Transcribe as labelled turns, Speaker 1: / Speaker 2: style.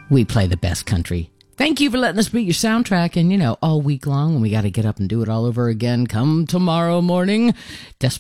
Speaker 1: We play the best country. Thank you for letting us be your soundtrack. And, all week long when we got to get up and do it all over again, come tomorrow morning,